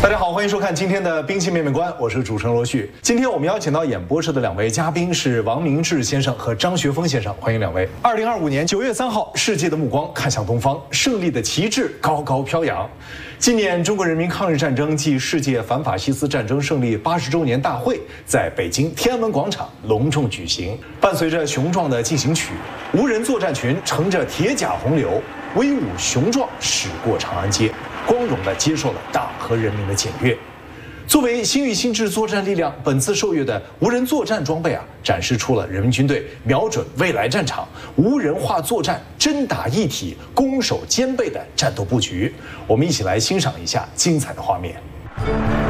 大家好，欢迎收看今天的兵器面面观，我是主持人罗旭。今天我们邀请到演播室的两位嘉宾是王明志先生和张学峰先生，欢迎两位。2025年9月3号，世界的目光看向东方，胜利的旗帜高高飘扬。今年中国人民抗日战争暨世界反法西斯战争胜利80周年大会在北京天安门广场隆重举行，伴随着雄壮的进行曲，无人作战群乘着铁甲洪流，威武雄壮驶过长安街，光荣地接受了党和人民的检阅。作为新域新制作战力量，本次受阅的无人作战装备展示出了人民军队瞄准未来战场、无人化作战、真打一体、攻守兼备的战斗布局。我们一起来欣赏一下精彩的画面。